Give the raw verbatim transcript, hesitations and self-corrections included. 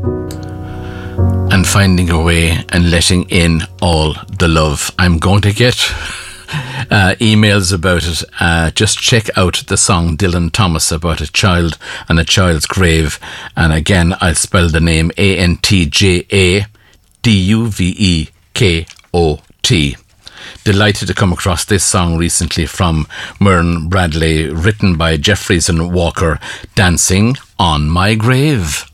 and finding a way and letting in all the love. I'm going to get uh, emails about it. Uh, just check out the song Dylan Thomas about a child and a child's grave. And again, I'll spell the name A N T J A D U V E K O T. Delighted to come across this song recently from Myrne Bradley, written by Jeffries and Walker, Dancing on My Grave.